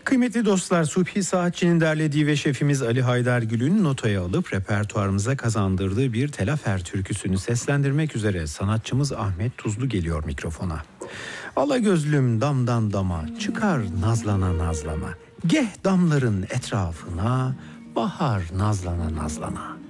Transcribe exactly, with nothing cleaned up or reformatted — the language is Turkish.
Kıymetli dostlar, Subhi Saatçı'nın derlediği ve şefimiz Ali Haydar Gül'ün notaya alıp repertuarımıza kazandırdığı bir Telafer türküsünü seslendirmek üzere sanatçımız Ahmet Tuzlu geliyor mikrofona. Ala gözlüm damdan dama, çıkar nazlana nazlana, geh damların etrafına, bahar nazlana nazlana.